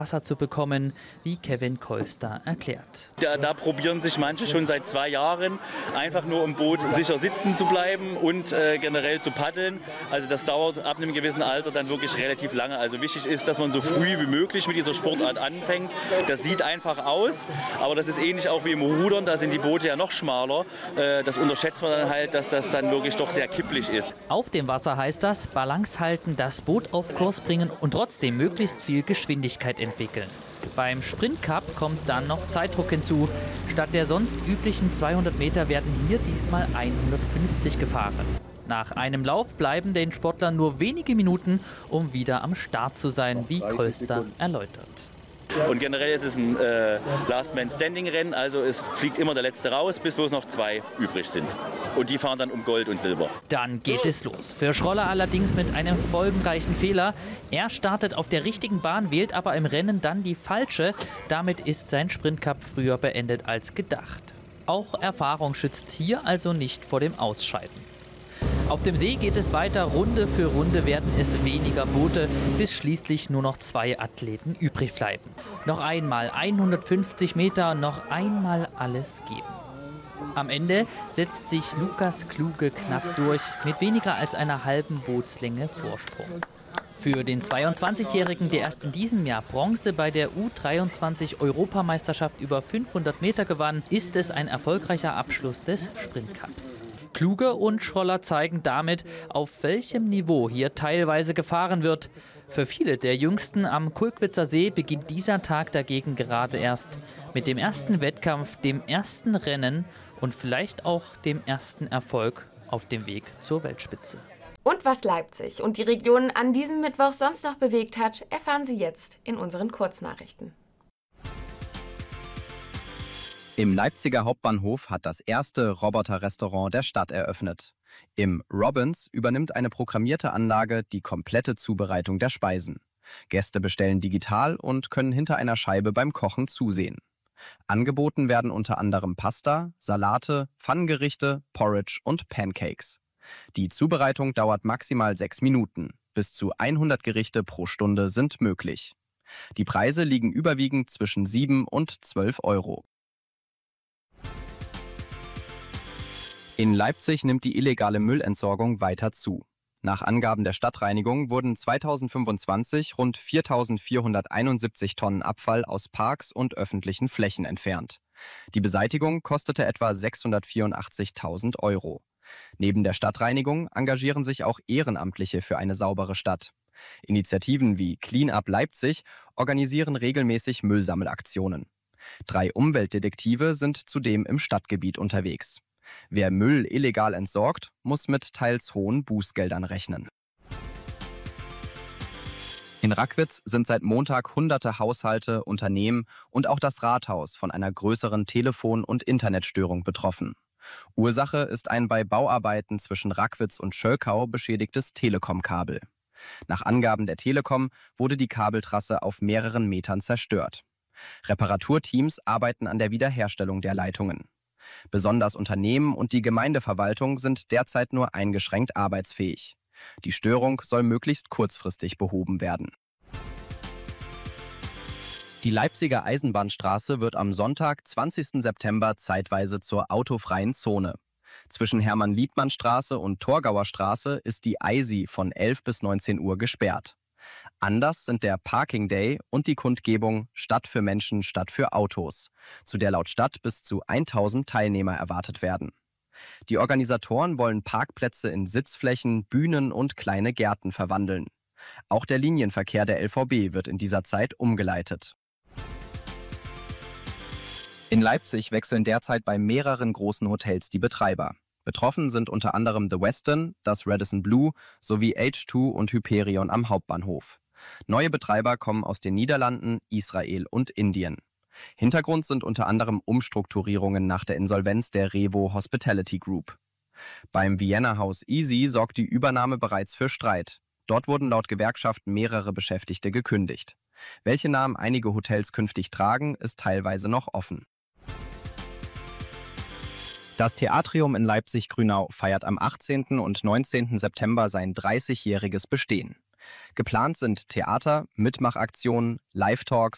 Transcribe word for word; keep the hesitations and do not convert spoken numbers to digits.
Wasser zu bekommen, wie Kevin Kolster erklärt. Da, da probieren sich manche schon seit zwei Jahren, einfach nur im Boot sicher sitzen zu bleiben und äh, generell zu paddeln. Also das dauert ab einem gewissen Alter dann wirklich relativ lange. Also wichtig ist, dass man so früh wie möglich mit dieser Sportart anfängt. Das sieht einfach aus, aber das ist ähnlich auch wie im Rudern. Da sind die Boote ja noch schmaler. Äh, das unterschätzt man dann halt, dass das dann wirklich doch sehr kipplig ist. Auf dem Wasser heißt das, Balance halten, das Boot auf Kurs bringen und trotzdem möglichst viel Geschwindigkeit entwickeln. Beim Sprint Cup kommt dann noch Zeitdruck hinzu. Statt der sonst üblichen zweihundert Meter werden hier diesmal hundertfünfzig gefahren. Nach einem Lauf bleiben den Sportlern nur wenige Minuten, um wieder am Start zu sein, wie Kolster erläutert. Und generell ist es ein äh, Last-Man-Standing-Rennen, also es fliegt immer der Letzte raus, bis bloß noch zwei übrig sind. Und die fahren dann um Gold und Silber. Dann geht es los. Für Schroller allerdings mit einem folgenreichen Fehler. Er startet auf der richtigen Bahn, wählt aber im Rennen dann die falsche. Damit ist sein Sprintcup früher beendet als gedacht. Auch Erfahrung schützt hier also nicht vor dem Ausscheiden. Auf dem See geht es weiter. Runde für Runde werden es weniger Boote, bis schließlich nur noch zwei Athleten übrig bleiben. Noch einmal hundertfünfzig Meter, noch einmal alles geben. Am Ende setzt sich Lukas Kluge knapp durch, mit weniger als einer halben Bootslänge Vorsprung. Für den zweiundzwanzigjährigen, der erst in diesem Jahr Bronze bei der U dreiundzwanzig Europameisterschaft über fünfhundert Meter gewann, ist es ein erfolgreicher Abschluss des Sprintcups. Kluge und Schroller zeigen damit, auf welchem Niveau hier teilweise gefahren wird. Für viele der Jüngsten am Kulkwitzer See beginnt dieser Tag dagegen gerade erst mit dem ersten Wettkampf, dem ersten Rennen und vielleicht auch dem ersten Erfolg auf dem Weg zur Weltspitze. Und was Leipzig und die Region an diesem Mittwoch sonst noch bewegt hat, erfahren Sie jetzt in unseren Kurznachrichten. Im Leipziger Hauptbahnhof hat das erste Roboter-Restaurant der Stadt eröffnet. Im Robins übernimmt eine programmierte Anlage die komplette Zubereitung der Speisen. Gäste bestellen digital und können hinter einer Scheibe beim Kochen zusehen. Angeboten werden unter anderem Pasta, Salate, Pfannengerichte, Porridge und Pancakes. Die Zubereitung dauert maximal sechs Minuten. Bis zu hundert Gerichte pro Stunde sind möglich. Die Preise liegen überwiegend zwischen sieben und zwölf Euro. In Leipzig nimmt die illegale Müllentsorgung weiter zu. Nach Angaben der Stadtreinigung wurden zweitausendfünfundzwanzig rund viertausendvierhunderteinundsiebzig Tonnen Abfall aus Parks und öffentlichen Flächen entfernt. Die Beseitigung kostete etwa sechshundertvierundachtzigtausend Euro. Neben der Stadtreinigung engagieren sich auch Ehrenamtliche für eine saubere Stadt. Initiativen wie Clean Up Leipzig organisieren regelmäßig Müllsammelaktionen. Drei Umweltdetektive sind zudem im Stadtgebiet unterwegs. Wer Müll illegal entsorgt, muss mit teils hohen Bußgeldern rechnen. In Rackwitz sind seit Montag hunderte Haushalte, Unternehmen und auch das Rathaus von einer größeren Telefon- und Internetstörung betroffen. Ursache ist ein bei Bauarbeiten zwischen Rackwitz und Schölkau beschädigtes Telekom-Kabel. Nach Angaben der Telekom wurde die Kabeltrasse auf mehreren Metern zerstört. Reparaturteams arbeiten an der Wiederherstellung der Leitungen. Besonders Unternehmen und die Gemeindeverwaltung sind derzeit nur eingeschränkt arbeitsfähig. Die Störung soll möglichst kurzfristig behoben werden. Die Leipziger Eisenbahnstraße wird am Sonntag, zwanzigsten September, zeitweise zur autofreien Zone. Zwischen Hermann-Liebmann-Straße und Torgauer Straße ist die Eisi von elf bis neunzehn Uhr gesperrt. Anders sind der Parking Day und die Kundgebung Stadt für Menschen, Stadt für Autos, zu der laut Stadt bis zu tausend Teilnehmer erwartet werden. Die Organisatoren wollen Parkplätze in Sitzflächen, Bühnen und kleine Gärten verwandeln. Auch der Linienverkehr der L V B wird in dieser Zeit umgeleitet. In Leipzig wechseln derzeit bei mehreren großen Hotels die Betreiber. Betroffen sind unter anderem The Westin, das Radisson Blu sowie H zwei und Hyperion am Hauptbahnhof. Neue Betreiber kommen aus den Niederlanden, Israel und Indien. Hintergrund sind unter anderem Umstrukturierungen nach der Insolvenz der Revo Hospitality Group. Beim Vienna House Easy sorgt die Übernahme bereits für Streit. Dort wurden laut Gewerkschaft mehrere Beschäftigte gekündigt. Welche Namen einige Hotels künftig tragen, ist teilweise noch offen. Das Theatrium in Leipzig-Grünau feiert am achtzehnten und neunzehnten September sein dreißigjähriges Bestehen. Geplant sind Theater, Mitmachaktionen, Live-Talks,